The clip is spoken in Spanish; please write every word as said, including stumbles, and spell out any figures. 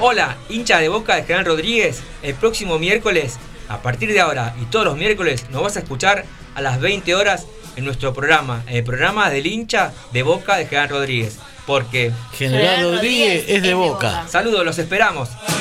Hola, hincha de Boca de General Rodríguez. El próximo miércoles, a partir de ahora y todos los miércoles, nos vas a escuchar a las veinte horas en nuestro programa, el programa del hincha de Boca de General Rodríguez. Porque General Rodríguez es de Boca. Saludos, los esperamos.